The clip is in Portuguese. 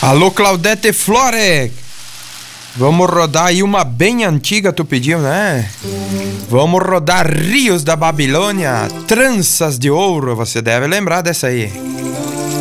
Alô, Claudete Flore. Vamos rodar aí uma bem antiga, tu pediu, né? Vamos rodar Rios da Babilônia, Tranças de Ouro. Você deve lembrar dessa aí.